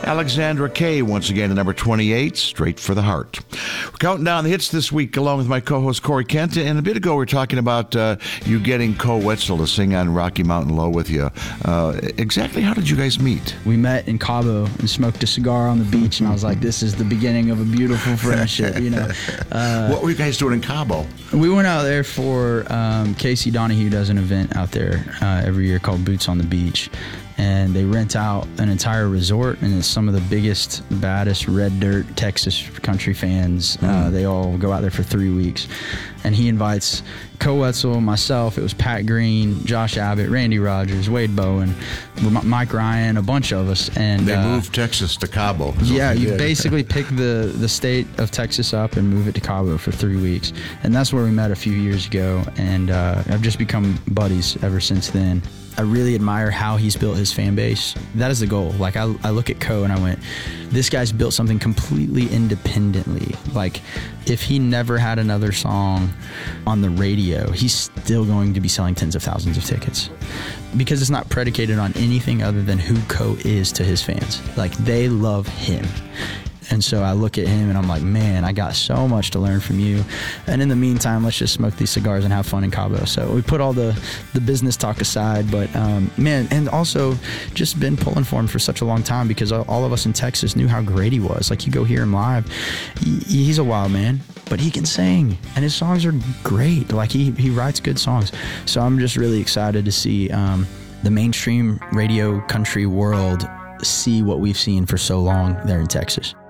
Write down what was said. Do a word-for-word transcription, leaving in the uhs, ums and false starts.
Alexandra Kay, once again, at number twenty-eight, Straight for the Heart. We're counting down the hits this week along with my co-host Corey Kent. And a bit ago, we were talking about uh, you getting Co Wetzel to sing on Rocky Mountain Low with you. Uh, exactly how did you guys meet? We met in Cabo and smoked a cigar on the beach, and I was like, this is the beginning of a beautiful friendship, you know. Uh, what were you guys doing in Cabo? We went out there for, um, Casey Donahue does an event out there uh, every year called Boots on the Beach. And they rent out an entire resort, and it's some of the biggest, baddest red dirt Texas country fans. Mm. Uh, they all go out there for three weeks. And he invites Co Wetzel, myself, it was Pat Green, Josh Abbott, Randy Rogers, Wade Bowen, Mike Ryan, a bunch of us. And they uh, moved Texas to Cabo. Yeah, you basically pick the, the state of Texas up and move it to Cabo for three weeks. And that's where we met a few years ago, and uh, I've just become buddies ever since then. I really admire how he's built his fan base. That is the goal. Like, I, I look at Co and I went, this guy's built something completely independently. Like, if he never had another song on the radio, he's still going to be selling tens of thousands of tickets. Because it's not predicated on anything other than who Co is to his fans. Like, they love him. And so I look at him and I'm like, man, I got so much to learn from you. And in the meantime, let's just smoke these cigars and have fun in Cabo. So we put all the, the business talk aside. But, um, man, and also just been pulling for him for such a long time because all of us in Texas knew how great he was. Like, you go hear him live, he, he's a wild man, but he can sing. And his songs are great. Like, he, he writes good songs. So I'm just really excited to see um, the mainstream radio country world see what we've seen for so long there in Texas.